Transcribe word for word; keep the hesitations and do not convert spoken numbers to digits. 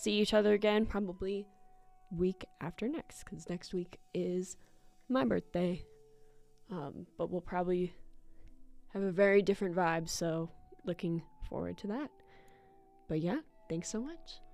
see each other again probably week after next, because next week is my birthday. Um, but we'll probably have a very different vibe, so looking forward to that. But yeah, thanks so much.